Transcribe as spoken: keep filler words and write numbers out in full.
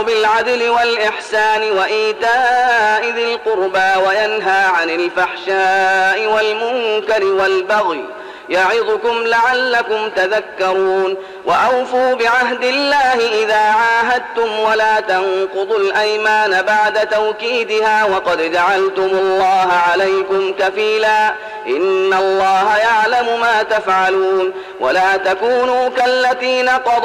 يأمر بالعدل والإحسان وإيتاء ذي القربى وينهى عن الفحشاء والمنكر والبغي يعظكم لعلكم تذكرون وأوفوا بعهد الله إذا عاهدتم ولا تنقضوا الأيمان بعد توكيدها وقد جعلتم الله عليكم كفيلا إن الله يعلم ما تفعلون ولا تكونوا كالتي نقضت